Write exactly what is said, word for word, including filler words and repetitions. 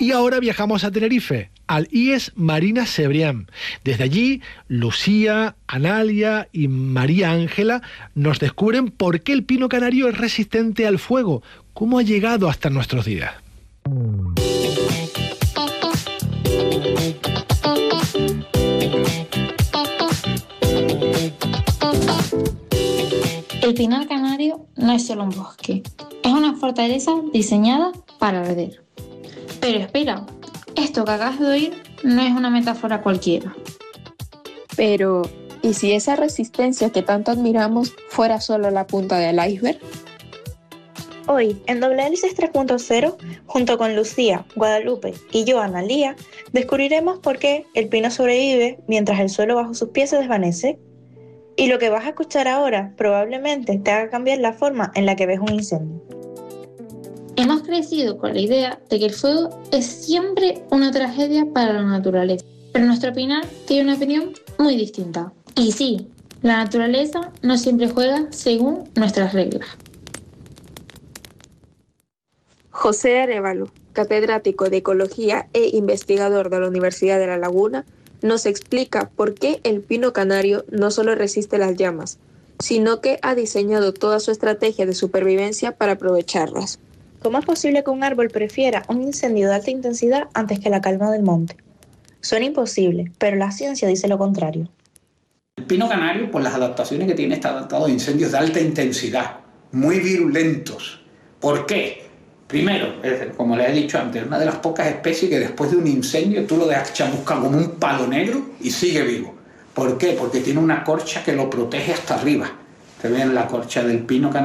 Y ahora viajamos a Tenerife, al I E S Marina Cebrián. Desde allí, Lucía, Analia y María Ángela nos descubren por qué el pino canario es resistente al fuego, cómo ha llegado hasta nuestros días. El pinar canario no es solo un bosque, es una fortaleza diseñada para arder. Pero espera, esto que acabas de oír no es una metáfora cualquiera. Pero, ¿y si esa resistencia que tanto admiramos fuera solo la punta del iceberg? Hoy, en Doble Hélices tres punto cero, junto con Lucía, Guadalupe y yo, Analía, descubriremos por qué el pino sobrevive mientras el suelo bajo sus pies se desvanece. Y lo que vas a escuchar ahora probablemente te haga cambiar la forma en la que ves un incendio. Hemos crecido con la idea de que el fuego es siempre una tragedia para la naturaleza, pero nuestro pinar tiene una opinión muy distinta. Y sí, la naturaleza no siempre juega según nuestras reglas. José Arévalo, catedrático de Ecología e investigador de la Universidad de La Laguna, nos explica por qué el pino canario no solo resiste las llamas, sino que ha diseñado toda su estrategia de supervivencia para aprovecharlas. ¿Cómo es posible que un árbol prefiera un incendio de alta intensidad antes que la calma del monte? Suena imposible, pero la ciencia dice lo contrario. El pino canario, por las adaptaciones que tiene, está adaptado a incendios de alta intensidad, muy virulentos. ¿Por qué? Primero, como les he dicho antes, una de las pocas especies que después de un incendio tú lo dejas chamuscar como un palo negro y sigue vivo. ¿Por qué? Porque tiene una corcha que lo protege hasta arriba. Ustedes ven la corcha del pino canario.